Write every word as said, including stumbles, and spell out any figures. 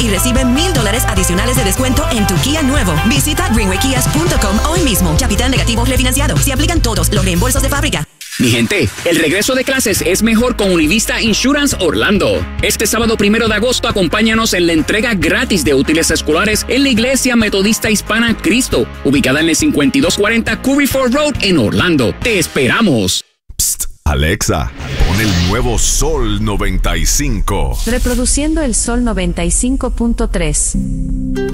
y recibe mil dólares adicionales de descuento en tu Kia nuevo. Visita greenway kias punto com hoy mismo. Capital negativo refinanciado. Se aplican todos los reembolsos de fábrica. Mi gente, el regreso de clases es mejor con Univista Insurance Orlando. Este sábado primero de agosto acompáñanos en la entrega gratis de útiles escolares en la Iglesia Metodista Hispana Cristo, ubicada en el cincuenta y dos cuarenta Curry Ford Road en Orlando. ¡Te esperamos! Psst, Alexa, pon el nuevo Sol noventa y cinco. Reproduciendo el Sol noventa y cinco punto tres.